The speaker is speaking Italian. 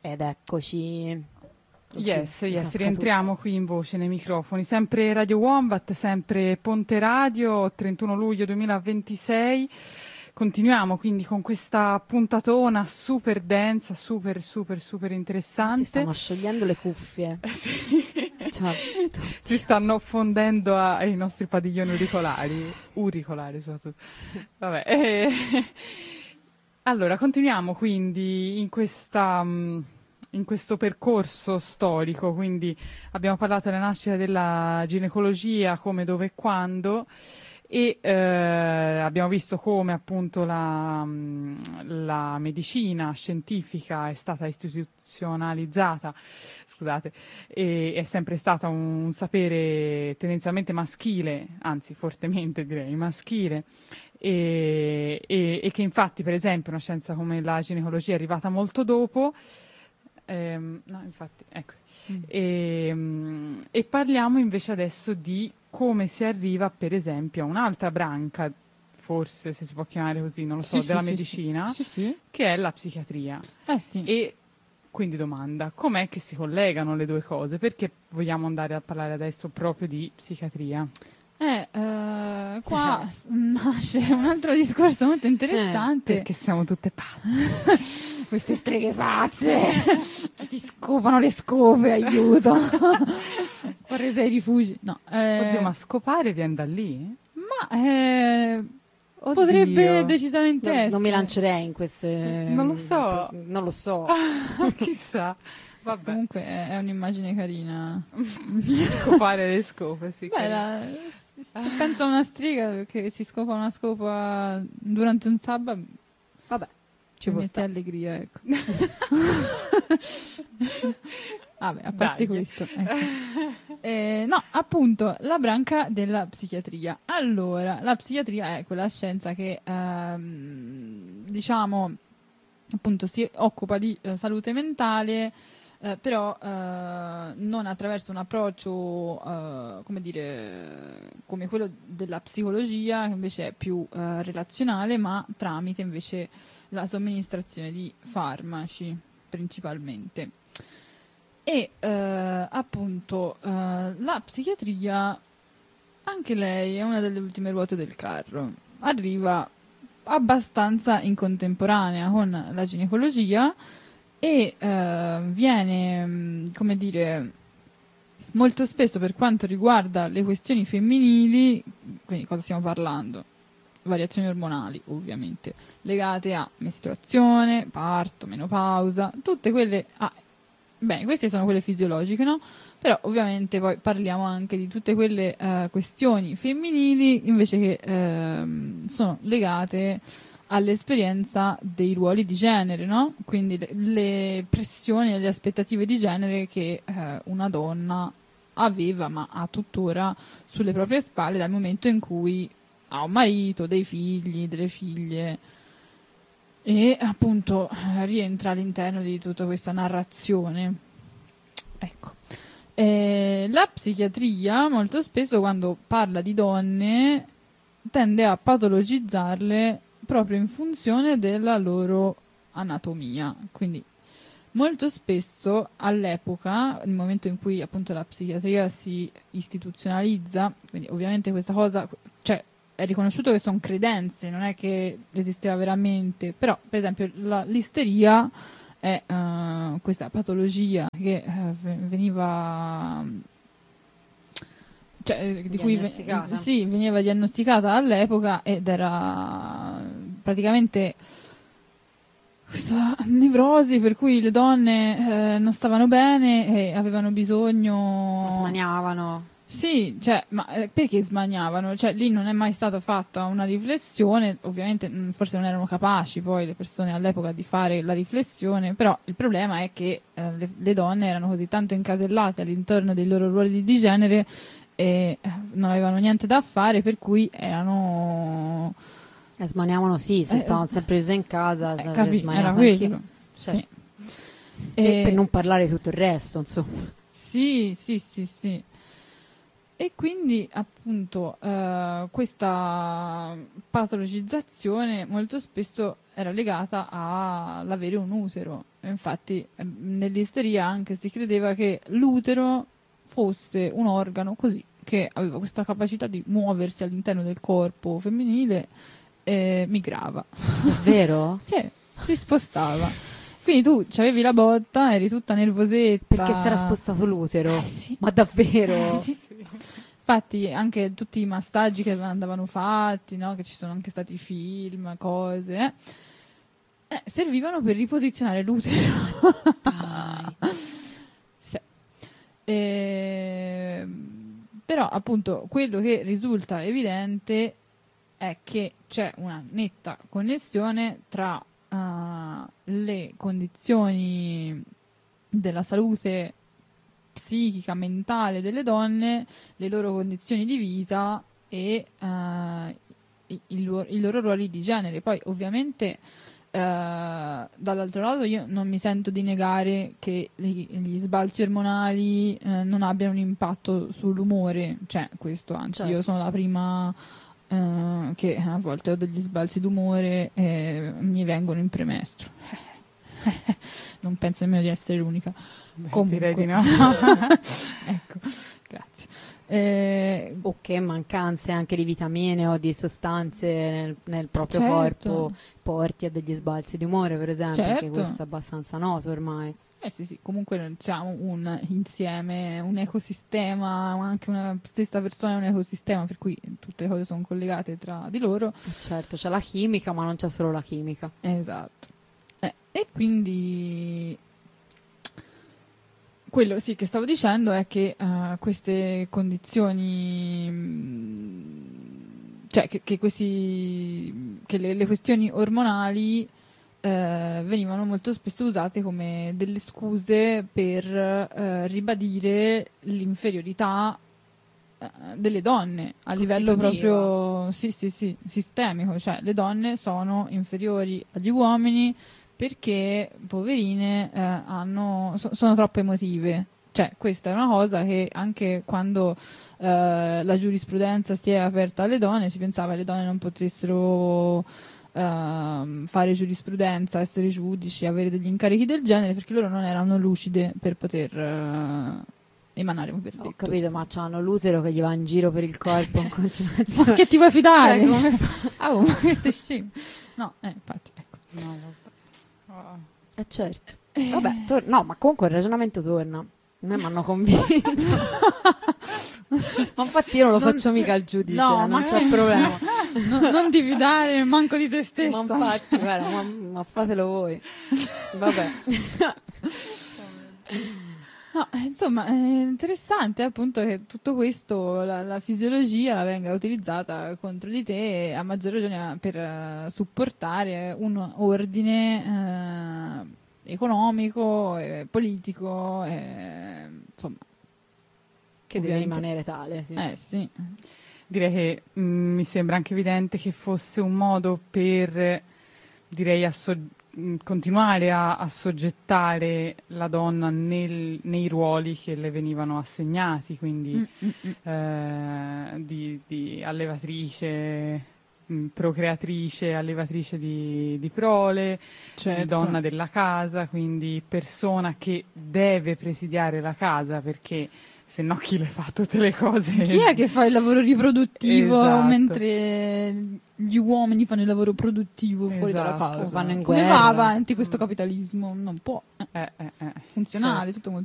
Ed eccoci. Yes, rientriamo qui in voce nei microfoni. Sempre Radio Wombat, sempre Ponte Radio, 31 luglio 2026. Continuiamo quindi con questa puntatona super densa, super interessante. Si stanno sciogliendo le cuffie. Sì. Cioè, si stanno fondendo ai nostri padiglioni auricolari soprattutto. Vabbè. Allora, continuiamo quindi in questo percorso storico, quindi abbiamo parlato della nascita della ginecologia, come, dove e quando, e abbiamo visto come appunto la medicina scientifica è stata istituzionalizzata, scusate, e è sempre stata un sapere tendenzialmente maschile, anzi fortemente direi maschile, e che infatti per esempio una scienza come la ginecologia è arrivata molto dopo. No, infatti, ecco. E parliamo invece adesso di come si arriva, per esempio, a un'altra branca, forse se si può chiamare così, non lo so, della medicina, che è la psichiatria. Sì. E quindi domanda, com'è che si collegano le due cose? Perché vogliamo andare a parlare adesso proprio di psichiatria? Qua nasce un altro discorso molto interessante. Perché siamo tutte pazze. Queste streghe pazze si scopano le scope, aiuto. Vorrei dei rifugi. No, Oddio, ma scopare viene da lì? Ma potrebbe decisamente essere. Non mi lancerei in queste... Non lo so. Non lo so. Chissà. Vabbè. Comunque è un'immagine carina. Scopare le scope, sì. Beh, se penso a una strega che si scopa una scopa durante un sabato, vabbè, ci mette allegria, ecco. Vabbè, a parte questo, ecco. No, appunto, la branca della psichiatria. Allora, la psichiatria è quella scienza che diciamo appunto si occupa di salute mentale, però non attraverso un approccio come dire, come quello della psicologia, che invece è più relazionale, ma tramite invece la somministrazione di farmaci principalmente. E appunto la psichiatria, anche lei è una delle ultime ruote del carro, arriva abbastanza in contemporanea con la ginecologia e viene, come dire, molto spesso per quanto riguarda le questioni femminili, quindi cosa stiamo parlando? Variazioni ormonali, ovviamente, legate a mestruazione, parto, menopausa, tutte quelle... bene, queste sono quelle fisiologiche, no? Però ovviamente poi parliamo anche di tutte quelle questioni femminili invece che sono legate all'esperienza dei ruoli di genere, no? Quindi le pressioni e le aspettative di genere che una donna aveva, ma ha tuttora sulle proprie spalle dal momento in cui ha un marito, dei figli, delle figlie, e appunto rientra all'interno di tutta questa narrazione. Ecco. La psichiatria molto spesso quando parla di donne tende a patologizzarle proprio in funzione della loro anatomia, quindi molto spesso all'epoca, nel momento in cui appunto la psichiatria si istituzionalizza, quindi ovviamente questa cosa, cioè è riconosciuto che sono credenze, non è che esisteva veramente, però per esempio l'isteria è questa patologia che veniva, cioè, di cui veniva diagnosticata all'epoca ed era praticamente questa nevrosi per cui le donne non stavano bene e avevano bisogno... Smaniavano. Sì, cioè, ma perché smaniavano? Cioè, lì non è mai stata fatta una riflessione, ovviamente forse non erano capaci poi le persone all'epoca di fare la riflessione, però il problema è che le donne erano così tanto incasellate all'interno dei loro ruoli di genere e non avevano niente da fare, per cui erano... smaniavano se stavano sempre chiuse in casa, era quello. Certo. Sì. Per non parlare di tutto il resto, insomma. Sì. E quindi appunto questa patologizzazione molto spesso era legata all'avere un utero. Infatti nell'isteria anche si credeva che l'utero fosse un organo così, che aveva questa capacità di muoversi all'interno del corpo femminile e migrava. Vero? Sì, si spostava. Quindi tu avevi la botta, eri tutta nervosetta. Perché si era spostato l'utero? Sì. Ma davvero? Sì. Infatti anche tutti i massaggi che andavano fatti, no? Che ci sono anche stati film, cose, servivano per riposizionare l'utero. Dai. Sì. Però appunto quello che risulta evidente è che c'è una netta connessione tra le condizioni della salute psichica, mentale delle donne, le loro condizioni di vita e i loro ruoli di genere. Poi ovviamente dall'altro lato io non mi sento di negare che gli sbalzi ormonali non abbiano un impatto sull'umore, cioè questo, anzi io sono la prima che a volte ho degli sbalzi d'umore e mi vengono in premestro. Non penso nemmeno di essere l'unica. Direi di no. Ecco, grazie. O che mancanze anche di vitamine o di sostanze nel proprio Certo. corpo porti a degli sbalzi di umore, per esempio, Certo. che questo è abbastanza noto ormai. Sì, comunque siamo un insieme, un ecosistema, anche una stessa persona è un ecosistema, per cui tutte le cose sono collegate tra di loro. Certo, c'è la chimica, ma non c'è solo la chimica. Esatto. E quindi quello sì che stavo dicendo è che queste condizioni, cioè che le questioni ormonali venivano molto spesso usate come delle scuse per ribadire l'inferiorità delle donne a livello proprio sistemico, cioè le donne sono inferiori agli uomini perché poverine sono troppo emotive. Cioè questa è una cosa che anche quando la giurisprudenza si è aperta alle donne si pensava che le donne non potessero fare giurisprudenza, essere giudici, avere degli incarichi del genere perché loro non erano lucide per poter emanare un verdetto. Ho capito, ma c'hanno l'utero che gli va in giro per il corpo in continuazione. Ma che ti vuoi fidare? Cioè, come fa? Ma questo è scemo. No, infatti, ecco. No, vabbè. Certo. Vabbè, no, ma comunque il ragionamento torna. A me mi hanno convinto. Ma infatti io non lo faccio mica al giudice, No, non c'è problema. Non ti fidare manco di te stessa. Ma infatti, guarda, ma fatelo voi. Vabbè. No, insomma, è interessante appunto che tutto questo, la fisiologia la venga utilizzata contro di te, a maggior ragione per supportare un ordine economico, politico, insomma. Che deve rimanere tale, sì. Sì. Direi che mi sembra anche evidente che fosse un modo per, direi, continuare a assoggettare la donna nei ruoli che le venivano assegnati, quindi di allevatrice, procreatrice, allevatrice di prole, Certo. donna della casa, quindi persona che deve presidiare la casa perché se no chi le fa tutte le cose? Chi è che fa il lavoro riproduttivo Esatto. mentre gli uomini fanno il lavoro produttivo fuori dalla Esatto. casa? Vanno in Come guerra. va avanti questo capitalismo? Non può. Funzionale, certo. tutto molto